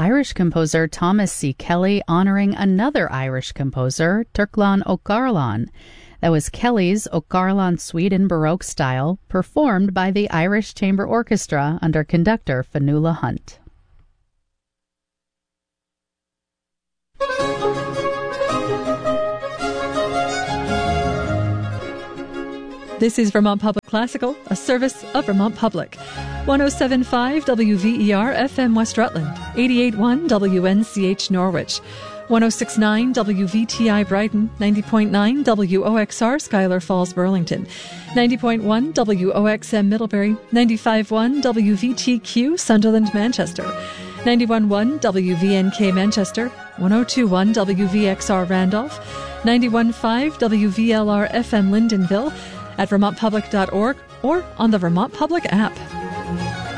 Irish composer Thomas C. Kelly honoring another Irish composer, Turklan O'Garlan. That was Kelly's O'Garlan Suite in Baroque style, performed by the Irish Chamber Orchestra under conductor Fionnuala Hunt. This is Vermont Public Classical, a service of Vermont Public. 107.5 WVER FM West Rutland, 88.1 WNCH Norwich, 106.9 WVTI Brighton, 90.9 WOXR Schuyler Falls Burlington, 90.1 WOXM Middlebury, 95.1 WVTQ Sunderland Manchester, 91.1 WVNK Manchester, 102.1 WVXR Randolph, 91.5 WVLR FM Lyndonville, at vermontpublic.org or on the Vermont Public app.